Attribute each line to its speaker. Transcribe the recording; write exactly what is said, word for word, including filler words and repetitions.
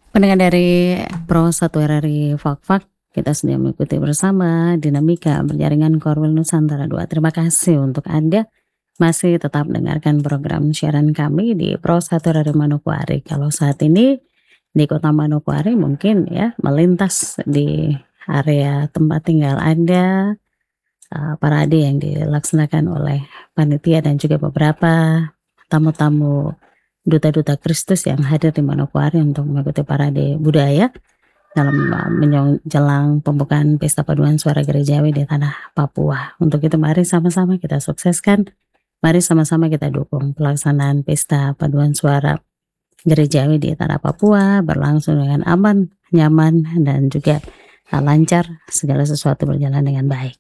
Speaker 1: Pendengar dari Pro satu R R I Fak-Fak, kita sedang mengikuti bersama dinamika berjaringan Korwil Nusantara dua. Terima kasih untuk Anda masih tetap mendengarkan program siaran kami di Pro satu R R I Manokwari. Kalau saat ini di Kota Manokwari mungkin ya melintas di area tempat tinggal Anda, eee, parade yang dilaksanakan oleh panitia dan juga beberapa tamu-tamu duta-duta Kristus yang hadir di Manokwari untuk mengikuti parade budaya dalam, eee, menjelang pembukaan Pesta Paduan Suara Gerejawi di tanah Papua. Untuk itu mari sama-sama kita sukseskan, mari sama-sama kita dukung pelaksanaan Pesta Paduan Suara Gerejawi di tanah Papua berlangsung dengan aman, nyaman, dan juga, eee, lancar, segala sesuatu berjalan dengan baik.